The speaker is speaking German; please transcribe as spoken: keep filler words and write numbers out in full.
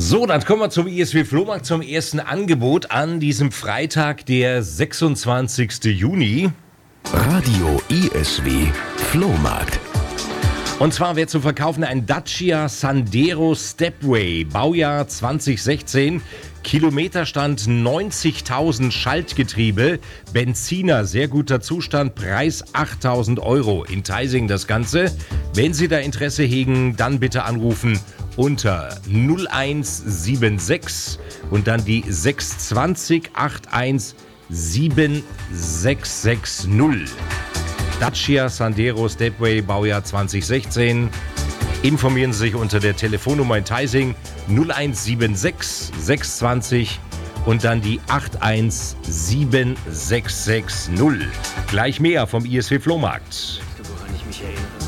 So, dann kommen wir zum I S W Flohmarkt, zum ersten Angebot an diesem Freitag, der sechsundzwanzigsten Juni. Radio I S W Flohmarkt. Und zwar wird zu verkaufen ein Dacia Sandero Stepway, Baujahr zwanzig sechzehn, Kilometerstand neunzigtausend, Schaltgetriebe, Benziner, sehr guter Zustand, Preis achttausend Euro. In Theising das Ganze. Wenn Sie da Interesse hegen, dann bitte anrufen unter null eins sieben sechs und dann die sechs zwei null acht eins sieben sechs sechs null. Dacia Sandero Stepway, Baujahr zwanzig sechzehn. Informieren Sie sich unter der Telefonnummer in Theising null eins sieben sechs sechs zwei null und dann die acht eins sieben sechs sechs null. Gleich mehr vom I S W Flohmarkt. Woran ich mich erinnere.